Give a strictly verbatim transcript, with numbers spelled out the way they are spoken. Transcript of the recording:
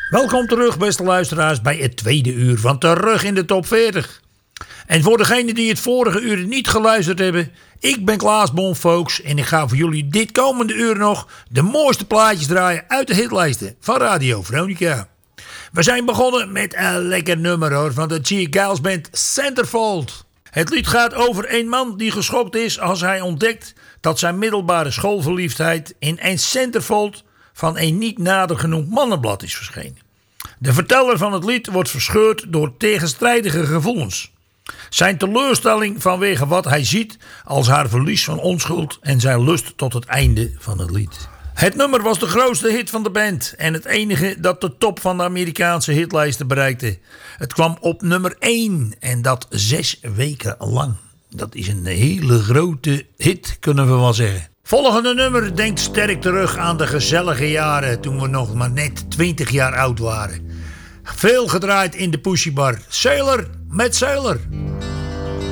Welkom terug, beste luisteraars, bij het tweede uur van Terug in de Top veertig. En voor degenen die het vorige uur niet geluisterd hebben, ik ben Klaas Bonfolks en ik ga voor jullie dit komende uur nog de mooiste plaatjes draaien uit de hitlijsten van Radio Veronica. We zijn begonnen met een lekker nummer hoor, van de G. Giles Band, Centerfold. Het lied gaat over een man die geschokt is als hij ontdekt dat zijn middelbare schoolverliefdheid in een centerfold van een niet nader genoemd mannenblad is verschenen. De verteller van het lied wordt verscheurd door tegenstrijdige gevoelens. Zijn teleurstelling vanwege wat hij ziet als haar verlies van onschuld en zijn lust tot het einde van het lied. Het nummer was de grootste hit van de band en het enige dat de top van de Amerikaanse hitlijsten bereikte. Het kwam op nummer één en dat zes weken lang. Dat is een hele grote hit, kunnen we wel zeggen. Volgende nummer denkt sterk terug aan de gezellige jaren toen we nog maar net twintig jaar oud waren. Veel gedraaid in de Pushy Bar. Sailor met Sailor.